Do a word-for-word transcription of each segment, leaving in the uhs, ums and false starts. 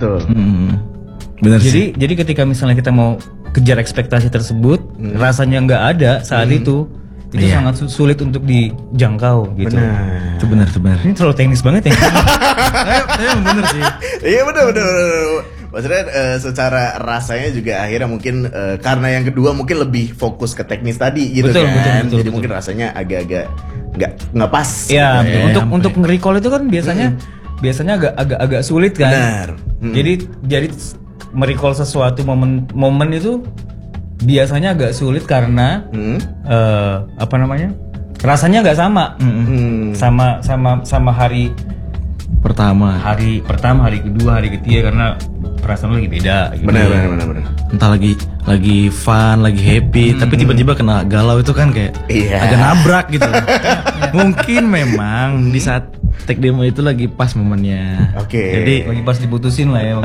Betul. Hmm. Benar Jadi sih. jadi ketika misalnya kita mau kejar ekspektasi tersebut, hmm. rasanya nggak ada saat hmm. itu, itu iya. sangat sulit untuk dijangkau gitu. Benar. Itu benar, itu benar. Ini terlalu teknis banget ya. Tapi emang bener sih. Iya benar benar. Maksudnya uh, secara rasanya juga akhirnya mungkin uh, karena yang kedua mungkin lebih fokus ke teknis tadi gitu Betul, kan. betul, betul, Jadi betul. mungkin rasanya agak-agak nggak nggak pas. Ya, gitu untuk sampai. untuk nge-recall itu kan biasanya hmm. biasanya agak agak agak sulit kan. Benar. Hmm. Jadi jadi merecall sesuatu momen momen itu biasanya agak sulit karena Hmm. uh, apa namanya? Rasanya nggak sama. Hmm. Sama sama sama hari Pertama. hari pertama, hari kedua, hari ketiga karena perasaan lu lagi beda gitu. Benar benar benar benar. Entah lagi lagi fun, lagi happy, tapi tiba-tiba kena galau itu kan kayak Iya. agak nabrak gitu. Mungkin memang di saat take demo itu lagi pas momennya. Oke. Jadi Lagi pas diputusin lah ya.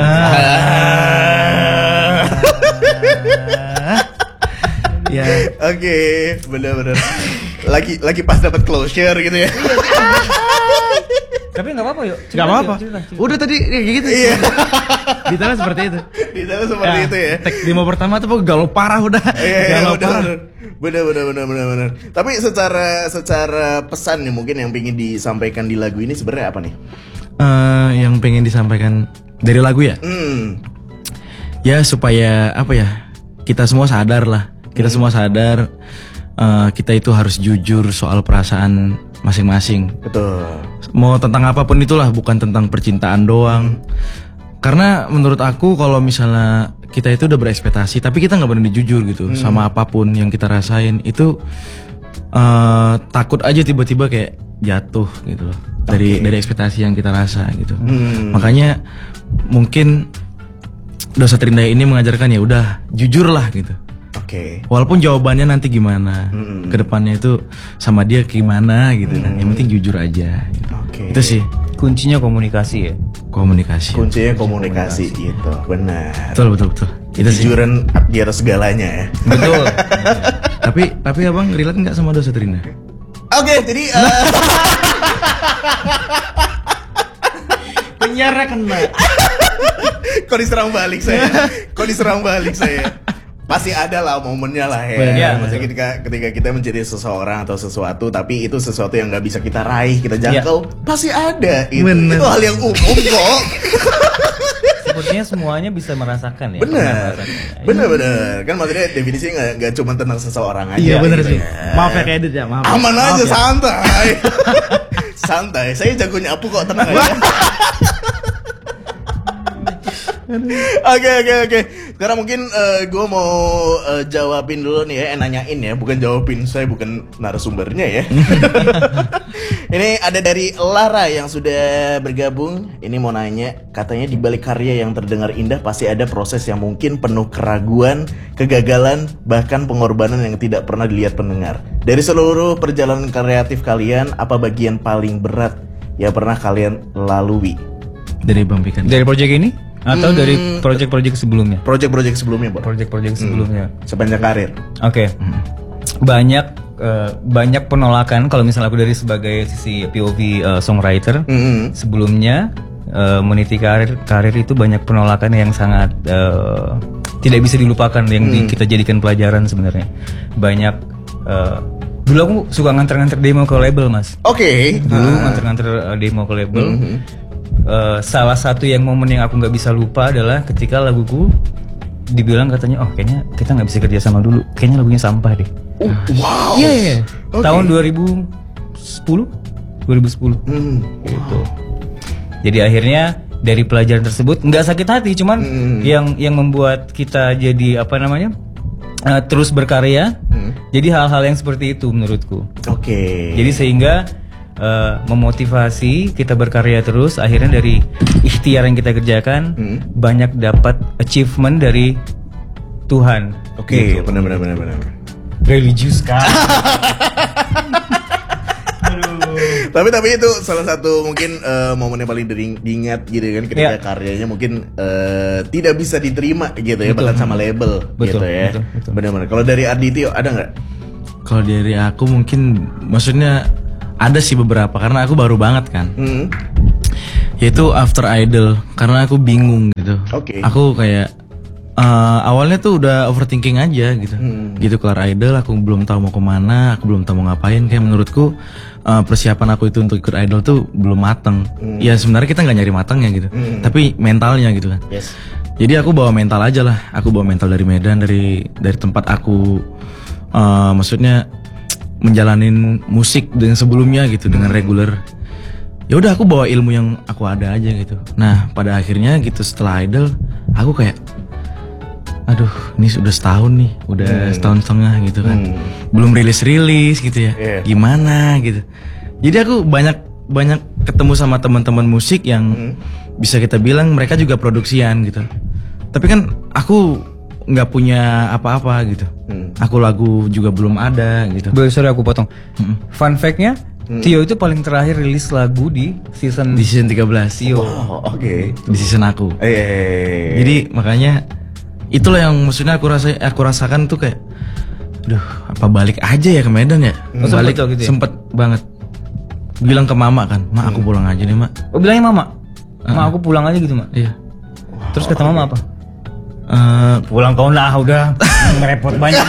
ya Oke, benar-benar. Lagi lagi pas dapat closure gitu ya. Tapi nggak apa-apa yuk. nggak apa-apa. Udah tadi kayak gitu. Iya. Detailnya seperti itu. Di sana seperti itu ya. Take demo pertama tuh galau parah udah. Iya, iya, galau benar, parah. benar. Benar, benar, benar, benar, benar. Tapi secara secara pesan nih mungkin yang ingin disampaikan di lagu ini sebenarnya apa nih? Eh, yang pengen disampaikan dari lagu ya? Hmm. Ya supaya apa ya? Kita semua sadar lah. Kita semua sadar eh, kita itu harus jujur soal perasaan masing-masing. Betul. Mau tentang apapun itulah, bukan tentang percintaan doang. Karena menurut aku kalau misalnya kita itu udah berekspektasi tapi kita nggak berani jujur gitu sama apapun yang kita rasain, itu eh, takut aja tiba-tiba kayak jatuh gitu loh dari Oke. dari ekspektasi yang kita rasa gitu. Hmm. Makanya mungkin Dosa Terindah ini mengajarkan ya udah jujur lah gitu. Oke. Walaupun jawabannya nanti gimana, Mm-mm. kedepannya itu sama dia gimana gitu kan. Yang penting jujur aja. Gitu. Oke. Itu sih Kuncinya komunikasi ya. komunikasi. Kuncinya komunikasi gitu. Benar. Betul betul betul. Itu sih. Kejujuran di atas segalanya ya. Betul. tapi tapi abang relate nggak sama Dosa Terindah? Oke, jadi uh, Penyiarnya kena. kok diserang balik saya? Kok diserang balik saya? Pasti ada lah momennya lah ya. Benar. Maksudnya ketika ketika kita menjadi seseorang atau sesuatu, tapi itu sesuatu yang nggak bisa kita raih, kita jangkau, pasti ada. Itu, Benar. itu hal yang umum kok. Sepertinya semuanya bisa merasakan ya. Benar, pernah merasakan ya. benar, benar. Kan maksudnya definisinya nggak nggak cuma tentang seseorang aja. Iya benar gitu sih. ya. Maaf ya Edit ya, maaf. Aman Maaf aja, ya. santai. Santai. Saya jago nyapu kok, tenang aja. Oke oke oke. Sekarang mungkin gue mau uh, jawabin dulu nih ya, eh, nanyain ya, bukan jawabin, saya bukan narasumbernya ya. Ini ada dari Lara yang sudah bergabung. Ini mau nanya, katanya di balik karya yang terdengar indah pasti ada proses yang mungkin penuh keraguan, kegagalan, bahkan pengorbanan yang tidak pernah dilihat pendengar. Dari seluruh perjalanan kreatif kalian, apa bagian paling berat yang pernah kalian lalui? Dari Bang Pikan. Dari project ini atau Hmm. dari project-project sebelumnya? Project-project sebelumnya, Bang. Project-project sebelumnya. Sepanjang karir. Oke. Banyak eh, banyak penolakan kalau misalnya aku dari sebagai sisi P O V eh, songwriter. Mm-hmm. Sebelumnya eh, meniti karir karir itu banyak penolakan yang sangat eh, tidak bisa dilupakan yang di- kita jadikan pelajaran sebenarnya. Banyak eh, dulu aku suka nganter-nganter demo ke label, Mas. Oke. Dulu nganter-nganter eh, demo ke label. Eh, salah satu yang momen yang aku nggak bisa lupa adalah ketika laguku dibilang katanya, oh kayaknya kita nggak bisa kerja sama dulu, kayaknya lagunya sampah deh. Oh, wow. Iya, iya. Oke. Tahun dua ribu sepuluh dua ribu sepuluh Hmm. gitu. Jadi akhirnya dari pelajaran tersebut nggak sakit hati, cuman Hmm. yang yang membuat kita jadi apa namanya eh, terus berkarya. Hmm. Jadi hal-hal yang seperti itu menurutku. Oke. Jadi sehingga eh, memotivasi kita berkarya terus. Akhirnya dari ikhtiar yang kita kerjakan Hmm. banyak dapat achievement dari Tuhan. Oke, benar-benar benar-benar. Religius kan. Tapi tapi itu salah satu mungkin eh, momen yang paling dering- diingat gitu kan, ketika Iya. karyanya mungkin eh, tidak bisa diterima gitu ya, bahkan sama label Betul, gitu ya. betul, betul. Benar-benar. Kalau dari Arditio ada nggak? Kalau dari aku mungkin maksudnya ada sih beberapa karena aku baru banget kan. Hmm. Yaitu After Idol karena aku bingung gitu. gitu. Oke. Aku kayak uh, awalnya tuh udah overthinking aja gitu. Hmm. Gitu kelar idol, aku belum tahu mau kemana, aku belum tahu mau ngapain. Kayak menurutku uh, persiapan aku itu untuk ikut idol tuh belum mateng. Hmm. Ya sebenarnya kita nggak nyari matangnya gitu, Hmm. tapi mentalnya gitu kan. Yes. Jadi aku bawa mental aja lah. Aku bawa mental dari Medan, dari dari tempat aku, uh, maksudnya menjalanin musik dengan sebelumnya gitu, dengan reguler. Ya udah aku bawa ilmu yang aku ada aja gitu. Nah pada akhirnya gitu setelah idol, aku kayak, aduh ini sudah setahun nih, udah Hmm. setahun setengah gitu kan, Hmm. belum rilis rilis gitu ya. Yeah. Gimana gitu. Jadi aku banyak banyak ketemu sama teman-teman musik yang Hmm. bisa kita bilang mereka juga produksian gitu. Tapi kan aku nggak punya apa-apa gitu. Hmm. Aku lagu juga belum ada gitu. Boleh, sorry aku potong. Mm-mm. Fun fact-nya, Tio itu paling terakhir rilis lagu di season Di season tiga belas. Tio. Oh, oke. Di season aku. Eh. Jadi makanya itulah yang maksudnya aku rasa aku rasakan tuh kayak, duh apa balik aja ya ke Medan ya. Oh, Balik sempet tuh gitu ya? sempet banget. Bilang ke mama kan, mak aku pulang aja nih mak. Oh bilangnya mama, mak aku pulang aja gitu mak. Iya. Terus kata mama apa? Eh, Pulang kau lah udah merepot banyak.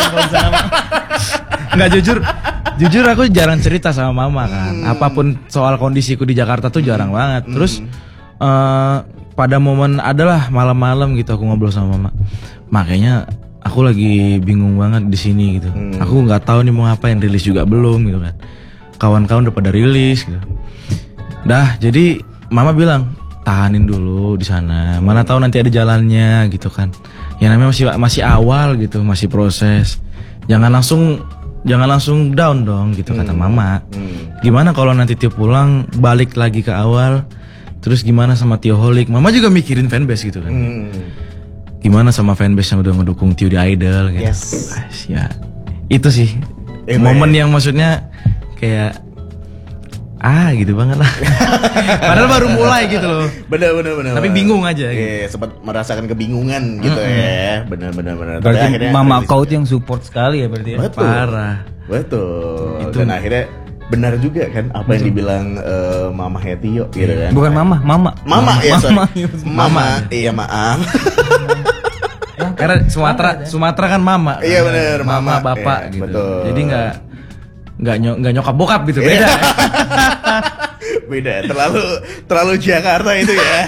nggak jujur, jujur aku jarang cerita sama mama kan. Apapun soal kondisiku di Jakarta tuh jarang banget. Terus eh, pada momen adalah malam-malam gitu aku ngobrol sama mama. Makanya aku lagi bingung banget di sini gitu. Aku nggak tahu nih mau ngapain, rilis juga belum gitu kan. Kawan-kawan udah pada rilis gitu. Dah, jadi mama bilang tahanin dulu di sana. Mana tahu nanti ada jalannya gitu kan. Ya namanya masih masih awal gitu, masih proses. Jangan langsung jangan langsung down dong gitu kata mama. Gimana kalau nanti Tio pulang balik lagi ke awal? Terus gimana sama Tio Holik? Mama juga mikirin fanbase gitu kan. Hmm. Gimana sama fanbase yang udah ngedukung Tio di Idol gitu. Yes. Ais, ya. Itu sih Amen. momen yang maksudnya kayak ah gitu banget lah. Padahal baru mulai gitu loh. Bener bener bener. Tapi bener. bingung aja gitu. Iya, sempat merasakan kebingungan gitu ya. Bener bener bener. Tapi Berarti akhirnya mama rilis. kau tuh yang support sekali ya berarti ya? Betul. Parah. Betul. Itu. Dan akhirnya benar juga kan apa yang dibilang eh, Mama Hetio gitu kan. Bukan mama, mama. Mama, ya sorry. Mama. Mama, iya maaf. Karena Sumatera Sumatera kan mama. Iya, kan? bener, Mama, mama. bapak Iya, gitu. betul. Jadi nggak nggak nyok nggak nyokap bokap gitu beda. Beda, terlalu terlalu Jakarta itu ya.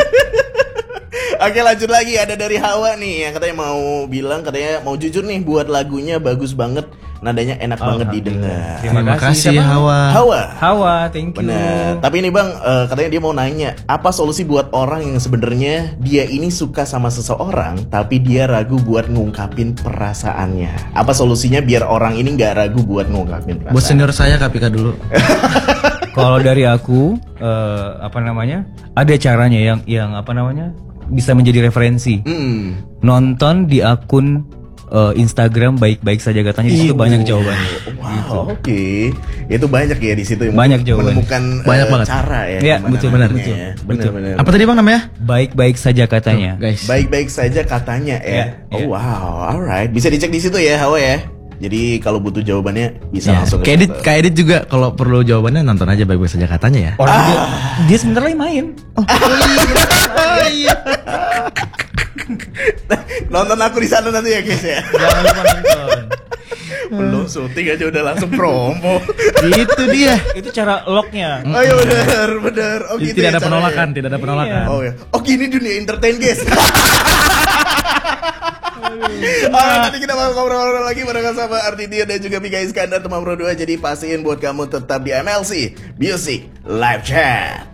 Oke lanjut lagi, ada dari Hawa nih yang katanya mau bilang, katanya mau jujur nih buat lagunya bagus banget, nadanya enak banget didengar. Terima kasih Siapa? Hawa. Hawa. Hawa, thank you. Bener. Tapi ini bang, eh, katanya dia mau nanya, apa solusi buat orang yang sebenarnya dia ini suka sama seseorang, tapi dia ragu buat ngungkapin perasaannya. Apa solusinya biar orang ini nggak ragu buat ngungkapin perasaan? Buat senior saya Kak Pika dulu. Kalau dari aku, eh, apa namanya? Ada caranya yang yang apa namanya? Bisa menjadi referensi. Hmm. Nonton di akun eh, Instagram baik-baik saja katanya, di situ banyak jawabannya. Wow, oke. Itu banyak ya di situ yang Banyak jawabannya. menemukan Banyak eh, banget. cara ya. Iya, gimana betul, nantinya betul, ya. betul. Bener-bener. Apa tadi Bang namanya? Baik-baik saja katanya. Guys. Baik-baik saja katanya ya. Iya, Oh iya. wow, alright. Bisa dicek di situ ya, Hawa ya. Jadi kalau butuh jawabannya bisa Ya, langsung. ke Kak Edit, situ. Kak Edit juga kalau perlu jawabannya nonton aja baik-baik saja katanya ya. Orang dia, dia sebentar lagi main. Nonton aku di sana nanti ya guys ya. Jangan lupa nonton. Belum syuting aja udah langsung promo. Itu dia. Itu cara locknya. Ayo bener bener. Oh, Jadi gitu tidak ya ada caranya. penolakan, tidak ada penolakan. Oh ya. Oh gini dunia entertain guys. Ah, nanti kita bakal ngobrol-ngobrol lagi barengan sama Artidia dan juga Pika Iskandar teman Pro dua. Jadi pastiin buat kamu tetap di M L C Music Live Chat.